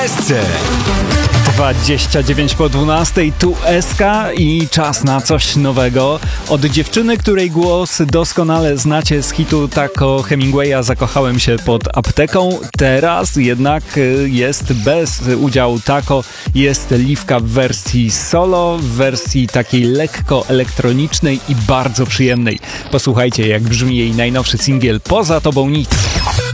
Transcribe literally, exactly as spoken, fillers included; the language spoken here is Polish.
S C. dwadzieścia dziewięć po dwunastej, tu S K i czas na coś nowego. Od dziewczyny, której głos doskonale znacie z hitu Taco Hemingwaya Zakochałem się pod apteką, teraz jednak jest bez udziału Taco, jest Liwka w wersji solo, w wersji takiej lekko elektronicznej i bardzo przyjemnej. Posłuchajcie, jak brzmi jej najnowszy singiel Poza tobą nic.